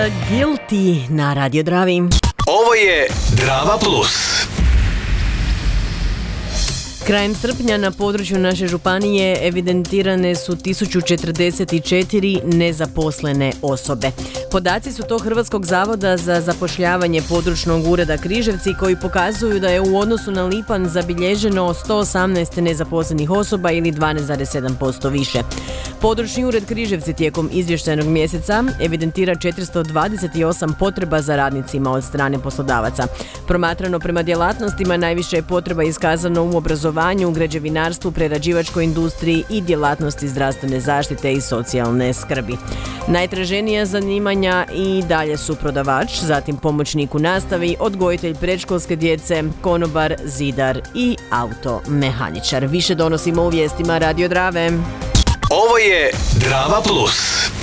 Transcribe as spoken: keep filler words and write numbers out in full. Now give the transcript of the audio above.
Guilty na Radio Dravi. Ovo je Drava Plus. Krajem srpnja na području naše županije evidentirane su tisuću četrdeset četiri nezaposlene osobe. Podaci su to Hrvatskog zavoda za zapošljavanje područnog ureda Križevci koji pokazuju da je u odnosu na lipanj zabilježeno sto osamnaest nezaposlenih osoba ili dvanaest zarez sedam posto više. Područni ured Križevci tijekom izvještajnog mjeseca evidentira četiristo dvadeset osam potreba za radnicima od strane poslodavaca. Promatrano prema djelatnostima najviše je potreba iskazano u obrazovanju, građevinarstvu, prerađivačkoj industriji i djelatnosti zdravstvene zaštite i socijalne skrbi. Najtraženija zanimanja i dalje su prodavač, zatim pomoćnik u nastavi, odgojitelj predškolske djece, konobar, zidar i automehaničar. Više donosimo u vijestima Radio Drave. Ovo je Drava Plus.